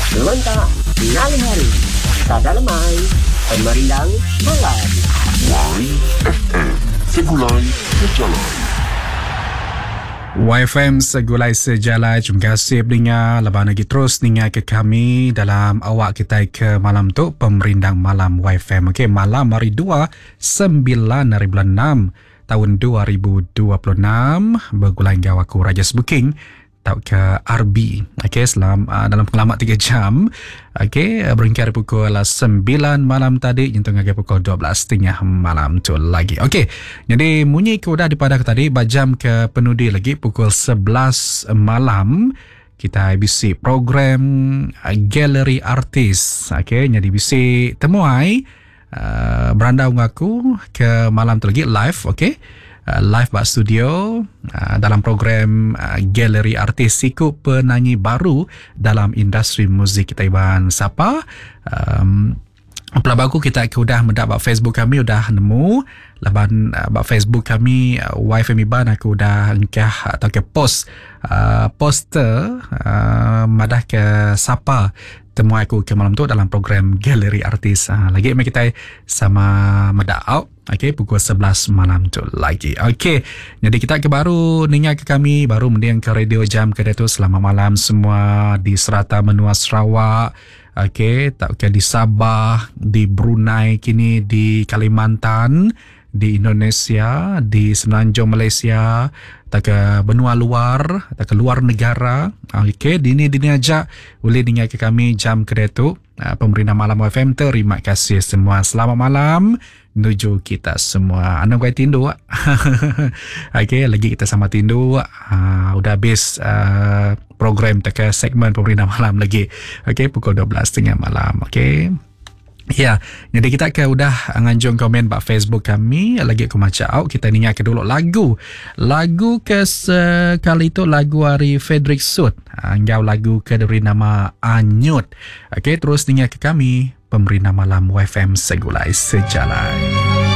Serentak Nali Hari Sada Lemai Pemerindang Malam YFM Segulai Sejalan. YFM Segulai Sejalan. Terima kasih pendengar. Lepas lagi terus dengar ke kami dalam awak kita ke malam tu Pemerindang Malam YFM. Okey, malam hari 2 9 hari bulan 6 tahun 2026 bergulang gawa aku Rajas Booking tau ke RB. Okey, dalam pengalaman 3 jam. Okey, beringkar pukul 9 malam tadi hingga pukul 12.30 malam tu lagi. Okey, jadi munyi ke udah daripada tadi bajam ke penudi lagi pukul 11 malam kita bisi program Galeri Artis. Okey, jadi bisi temuai beranda ngaku ke malam tu lagi live. Okey, live bak studio dalam program Galeri Artis siku penyanyi baru dalam industri muzik kita iban siapa pelabaku kita udah mendapat Facebook kami udah nemu laban bak Facebook kami YFM Iban aku udah engkah atau ke poster madah ke siapa temu aku ke malam tu dalam program Galeri Artis. Lagi kita sama meda out. Okey, pukul 11 malam tu lagi. Okey, jadi kita ke baru dengar ke kami baru mendiang ke radio jam ke tu selamat malam semua di serata menua Sarawak. Okey, tak ke di Sabah, di Brunei kini di Kalimantan, di Indonesia, di Semenanjung Malaysia, tak ke benua luar, tak ke luar negara. Okey, dini aja boleh dengar ke kami jam ke tu. Pemerintah Malam FM, terima kasih semua. Selamat malam menuju kita semua. Anda gue tindu. Okey, lagi kita sama tindu. Udah habis program tak segmen Pemerintah Malam lagi. Okey, pukul 12.30 malam. Okey. Ya, jadi kita ke udah nganjung komen bak Facebook kami. Lagi aku macam out, kita dengar ke dulu lagu ke sekali itu lagu dari Frederick Sud. Anggau lagu ke dari nama Anyut. Okey, terus dengar ke kami Pemerintah Malam YFM Segulai Sejalan.